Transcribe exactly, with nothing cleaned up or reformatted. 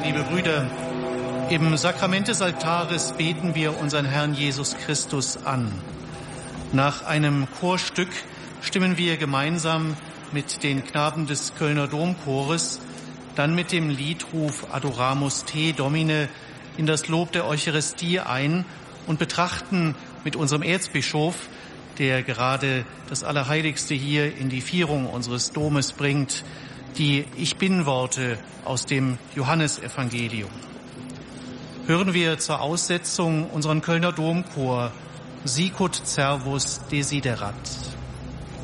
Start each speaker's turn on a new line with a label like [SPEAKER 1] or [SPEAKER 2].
[SPEAKER 1] liebe Brüder, im Sakrament des Altares beten wir unseren Herrn Jesus Christus an. Nach einem Chorstück stimmen wir gemeinsam mit den Knaben des Kölner Domchores, dann mit dem Liedruf Adoramus Te Domine in das Lob der Eucharistie ein und betrachten mit unserem Erzbischof, der gerade das Allerheiligste hier in die Vierung unseres Domes bringt, die Ich-Bin-Worte aus dem Johannesevangelium. Hören wir zur Aussetzung unseren Kölner Domchor Sicut Servus Desiderat.